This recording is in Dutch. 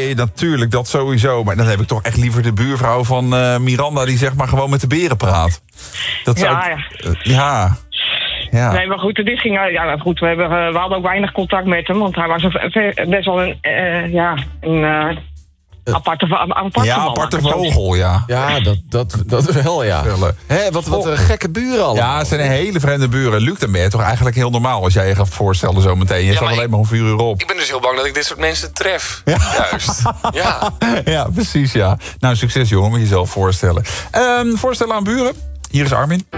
Nee, natuurlijk, dat sowieso. Maar dan heb ik toch echt liever de buurvrouw van Miranda... die zeg maar gewoon met de beren praat. Dat zou ja. Nee, maar goed, dit ging... goed, we hadden ook weinig contact met hem... want hij was best wel een aparte vogel, ja. Ja, dat wel, ja. Hé, wat gekke buren allemaal. Ja, het zijn hele vreemde buren. Luc, dan ben je toch eigenlijk heel normaal... als jij je gaat voorstellen zo meteen. Je staat alleen maar om 4 uur op. Ik ben dus heel bang dat ik dit soort mensen tref. Ja. Juist. Ja. Ja, precies, ja. Nou, succes, jongen, moet je jezelf voorstellen. Voorstellen aan buren. Hier is Armin.